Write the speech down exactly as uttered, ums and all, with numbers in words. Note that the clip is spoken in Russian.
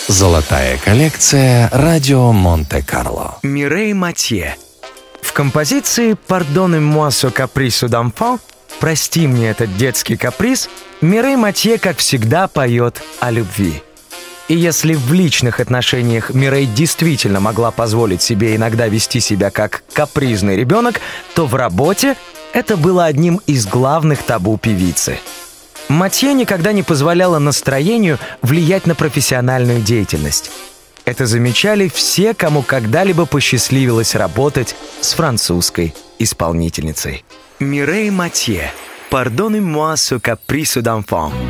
Золотая коллекция «Радио Монте-Карло». Мирей Матье. В композиции «Pardonnez-moi ce caprice d'enfant» «Прости мне этот детский каприз» Мирей Матье, как всегда, поет о любви. И если в личных отношениях Мирей действительно могла позволить себе иногда вести себя как капризный ребенок, то в работе это было одним из главных табу певицы. Матье никогда не позволяла настроению влиять на профессиональную деятельность. Это замечали все, кому когда-либо посчастливилось работать с французской исполнительницей. Мирей Матье. «Pardonnez-moi ce caprice d'enfant».